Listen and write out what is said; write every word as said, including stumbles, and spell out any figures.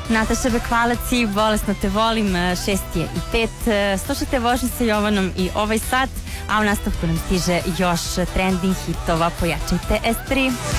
Nataša Bekvalac i Bolesno te volim, šest je i pet. Slušajte Vožnje sa Jovanom i ovaj sat, a u nastavku nam stiže još trending hitova. Pojačajte S tri.